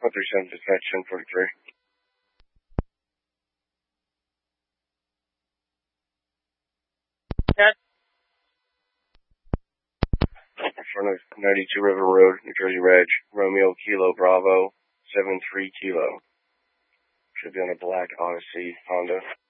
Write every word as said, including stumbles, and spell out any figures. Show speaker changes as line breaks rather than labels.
one three seven, dispatch ten forty-three.
Yes.
In front of ninety-two River Road, New Jersey Reg, Romeo Kilo Bravo, seven three Kilo. Should be on a black Odyssey Honda.